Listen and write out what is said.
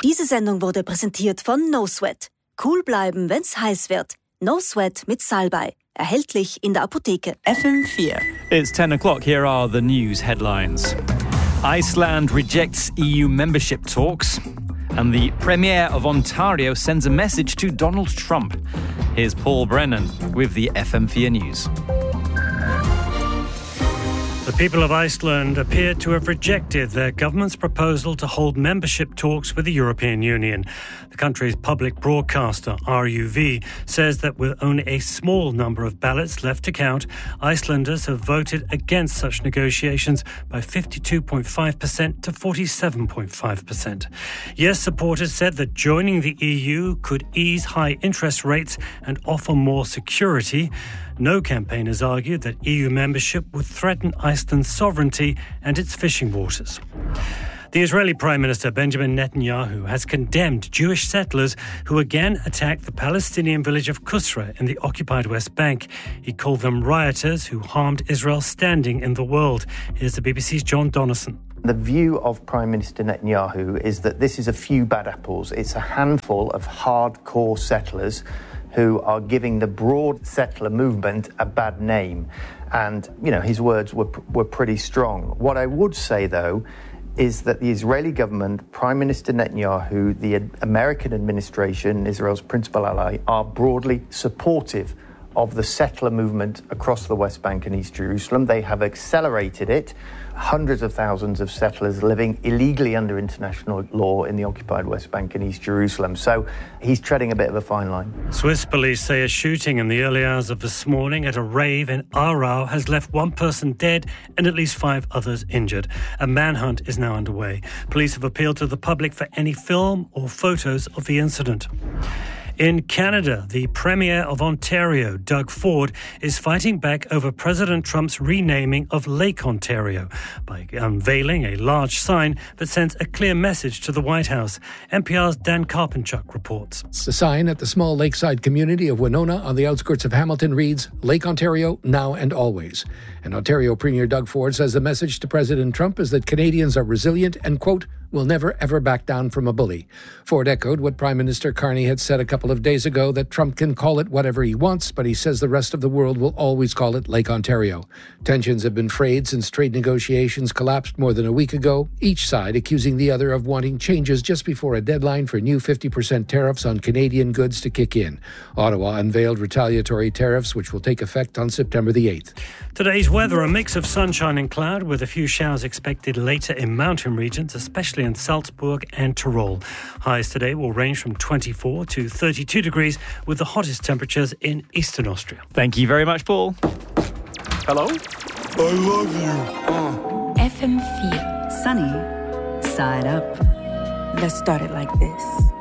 Diese Sendung wurde präsentiert von No Sweat. Cool bleiben, wenn's heiß wird. No Sweat mit Salbei. Erhältlich in der Apotheke. FM4. It's 10 o'clock. Here are the news headlines. Iceland rejects EU membership talks. And the Premier of Ontario sends a message to Donald Trump. Here's Paul Brennan with the FM4 News. The people of Iceland appear to have rejected their government's proposal to hold membership talks with the European Union. The country's public broadcaster, RUV, says that with only a small number of ballots left to count, Icelanders have voted against such negotiations by 52.5% to 47.5%. Yes supporters said that joining the EU could ease high interest rates and offer more security. No campaigners argued that EU membership would threaten Iceland's sovereignty and its fishing waters. The Israeli Prime Minister Benjamin Netanyahu has condemned Jewish settlers who again attacked the Palestinian village of Qusra in the occupied West Bank. He called them rioters who harmed Israel's standing in the world. Here's the BBC's John Donnison. The view of Prime Minister Netanyahu is that this is a few bad apples. It's a handful of hardcore settlers who are giving the broad settler movement a bad name. And, his words were pretty strong. What I would say, though, is that the Israeli government, Prime Minister Netanyahu, the American administration, Israel's principal ally, are broadly supportive of the settler movement across the West Bank and East Jerusalem. They have accelerated it. Hundreds of thousands of settlers living illegally under international law in the occupied West Bank and East Jerusalem. So he's treading a bit of a fine line. Swiss police say a shooting in the early hours of this morning at a rave in Aarau has left one person dead and at least 5 others injured. A manhunt is now underway. Police have appealed to the public for any film or photos of the incident. In Canada, the Premier of Ontario, Doug Ford, is fighting back over President Trump's renaming of Lake Ontario by unveiling a large sign that sends a clear message to the White House. NPR's Dan Karpenchuk reports. The sign at the small lakeside community of Winona on the outskirts of Hamilton reads, Lake Ontario, now and always. And Ontario Premier Doug Ford says the message to President Trump is that Canadians are resilient and, quote, will never ever back down from a bully. Ford echoed what Prime Minister Carney had said a couple of days ago, that Trump can call it whatever he wants, but he says the rest of the world will always call it Lake Ontario. Tensions have been frayed since trade negotiations collapsed more than a week ago, each side accusing the other of wanting changes just before a deadline for new 50% tariffs on Canadian goods to kick in. Ottawa unveiled retaliatory tariffs, which will take effect on September the 8th. Today's weather, a mix of sunshine and cloud with a few showers expected later in mountain regions, especially in Salzburg and Tyrol. Highs today will range from 24 to 32 degrees with the hottest temperatures in eastern Austria. Thank you very much, Paul. Hello? I love you. FM4. Sunny. Side up. Let's start it like this.